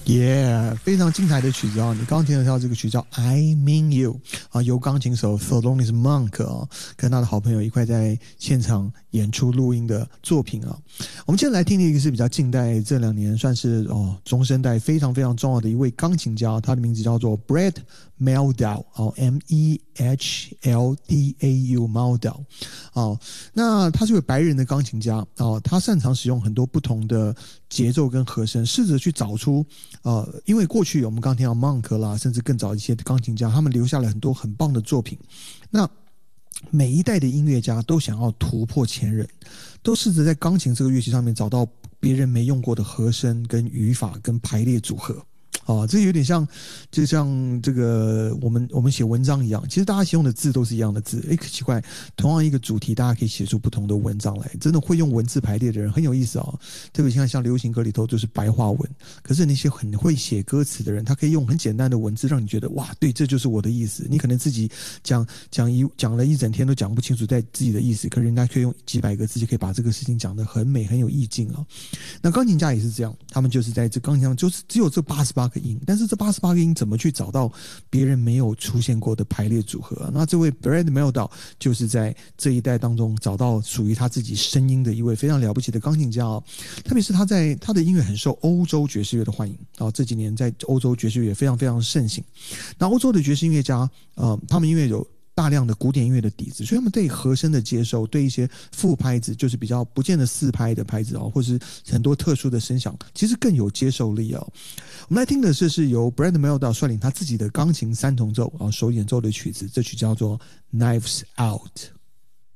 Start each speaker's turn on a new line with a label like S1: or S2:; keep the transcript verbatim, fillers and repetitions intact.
S1: Yeah， 非常精彩的曲子啊！你刚刚听到这个曲叫《I Mean You》啊，由钢琴手 Thelonious Monk 啊跟他的好朋友一块在现场演出录音的作品啊。我们接下来听的一个是比较近代这两年算是哦中生代非常非常重要的一位钢琴家，他的名字叫做 Brad Mehldau 哦 M E H L D A U Mehldau 哦，那他是位白人的钢琴家哦，他擅长使用很多不同的节奏跟和声，试着去找出呃，因为过去我们刚听到 Monk 啦，甚至更早一些的钢琴家，他们留下了很多很棒的作品。那每一代的音乐家都想要突破前人，都试着在钢琴这个乐器上面找到别人没用过的和声跟语法跟排列组合。啊，这有点像，就像这个我们我们写文章一样，其实大家写用的字都是一样的字，诶，奇怪，同样一个主题，大家可以写出不同的文章来。真的会用文字排列的人很有意思啊、哦，特别像像流行歌里头就是白话文，可是那些很会写歌词的人，他可以用很简单的文字让你觉得哇，对，这就是我的意思。你可能自己讲讲一讲了一整天都讲不清楚在自己的意思，可是人家可以用几百个字就可以把这个事情讲得很美，很有意境啊、哦。那钢琴家也是这样，他们就是在这钢琴上就是只有这八十八个音，但是这八十八个音怎么去找到别人没有出现过的排列组合、啊、那这位 Brad Mehldau 就是在这一代当中找到属于他自己声音的一位非常了不起的钢琴家、哦、特别是他在他的音乐很受欧洲爵士乐的欢迎、哦、这几年在欧洲爵士乐非常非常盛行。那欧洲的爵士音乐家、呃、他们因为有大量的古典音乐的底子，所以他们对和声的接受，对一些副拍子，就是比较不见得四拍的拍子哦，或是很多特殊的声响，其实更有接受力哦。我们来听的是是由 Brad Mehldau 率领他自己的钢琴三重奏啊、哦、手演奏的曲子，这曲叫做 Knives Out。